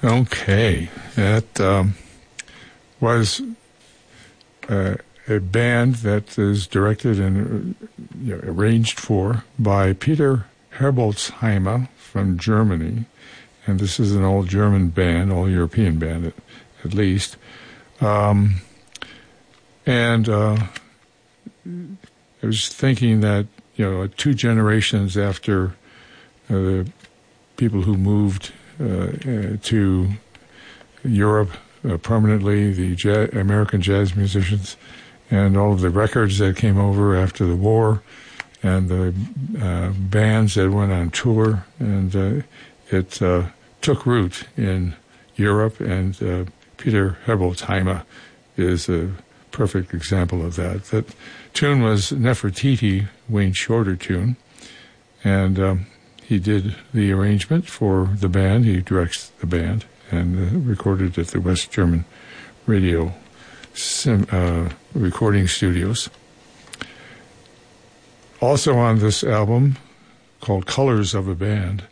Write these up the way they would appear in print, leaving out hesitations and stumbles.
Okay, that was a band that is directed and arranged for by Peter Herbolzheimer from Germany, and this is an all German band, all European band at least. And I was thinking that 2 generations after the people who moved to Europe permanently, the American jazz musicians, and all of the records that came over after the war, and the bands that went on tour, and it took root in Europe, and Peter Herbolzheimer is a perfect example of that. That tune was Nefertiti, Wayne Shorter tune, and he did the arrangement for the band. He directs the band and recorded at the West German Radio recording studios. Also on this album, called Colors of a Band,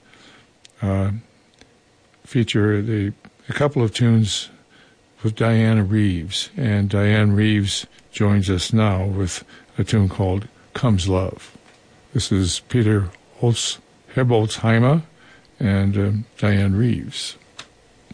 feature a couple of tunes with Diana Reeves. And Diane Reeves joins us now with a tune called Comes Love. This is Peter Herbolzheimer and Diane Reeves.